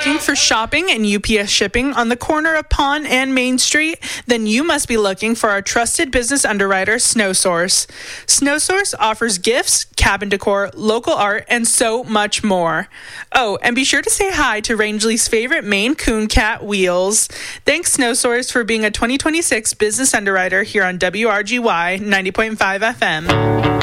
looking for shopping and UPS shipping on the corner of Pond and Main Street? Then you must be looking for our trusted business underwriter, SnowSource. SnowSource offers gifts, cabin decor, local art, and so much more. Oh, and be sure to say hi to Rangeley's favorite Maine Coon cat, Wheels. Thanks, SnowSource, for being a 2026 business underwriter here on WRGY 90.5 FM.